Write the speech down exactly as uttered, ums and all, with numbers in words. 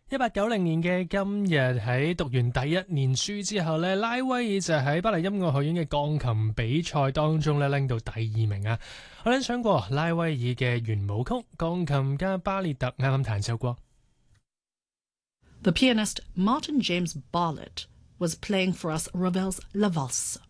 一八九零年嘅今日喺讀完第一年書之後呢，拉威爾就喺巴黎音樂學院嘅鋼琴比賽當中呢拎到第二名啊！我哋想過拉威爾嘅圓舞曲，鋼琴家巴列特啱啱彈奏過。 The pianist Martin James Bartlett was playing for us Ravel's La Valse.